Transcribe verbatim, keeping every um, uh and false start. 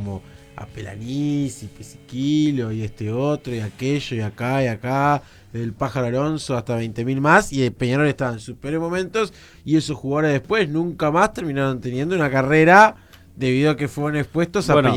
como a Pelanís y Pesiquilo y este otro y aquello y acá y acá, del Pájaro Alonso hasta veinte mil más, y Peñarol estaba en sus peores momentos y esos jugadores después nunca más terminaron teniendo una carrera debido a que fueron expuestos a Bueno,